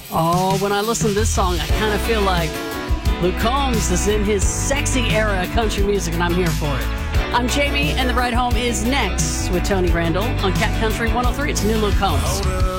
Oh, when I listen to this song, I kind of feel like Luke Combs is in his sexy era of country music, and I'm here for it. I'm Jamie, and The Ride Home is next with Tony Randall on Cat Country 103. It's new Luke Combs.